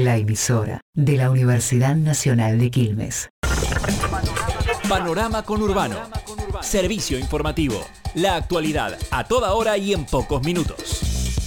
la emisora de la Universidad Nacional de Quilmes. Panorama Conurbano. Servicio informativo. La actualidad a toda hora y en pocos minutos.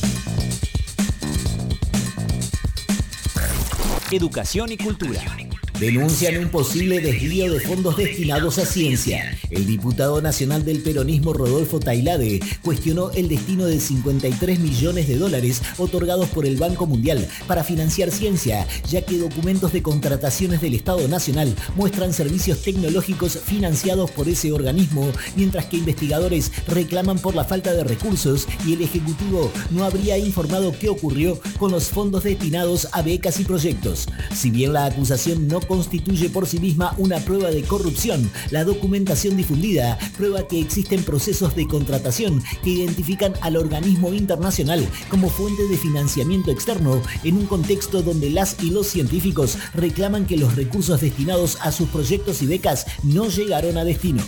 Educación y cultura. Denuncian un posible desvío de fondos destinados a ciencia. El diputado nacional del peronismo Rodolfo Tailade cuestionó el destino de 53 millones de dólares otorgados por el Banco Mundial para financiar ciencia, ya que documentos de contrataciones del Estado Nacional muestran servicios tecnológicos financiados por ese organismo, mientras que investigadores reclaman por la falta de recursos y el Ejecutivo no habría informado qué ocurrió con los fondos destinados a becas y proyectos. Si bien la acusación no constituye por sí misma una prueba de corrupción, la documentación difundida prueba que existen procesos de contratación que identifican al organismo internacional como fuente de financiamiento externo en un contexto donde las y los científicos reclaman que los recursos destinados a sus proyectos y becas no llegaron a destino.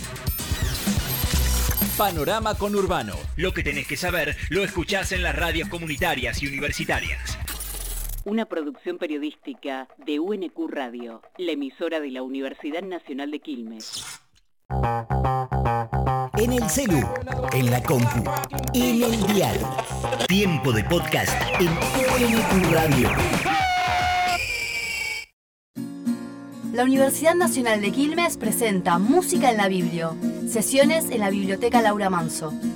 Panorama Conurbano. Lo que tenés que saber lo escuchás en las radios comunitarias y universitarias. Una producción periodística de UNQ Radio, la emisora de la Universidad Nacional de Quilmes. En el celu, en la compu, en el dial. Tiempo de podcast en UNQ Radio. La Universidad Nacional de Quilmes presenta Música en la Biblio. Sesiones en la Biblioteca Laura Manso.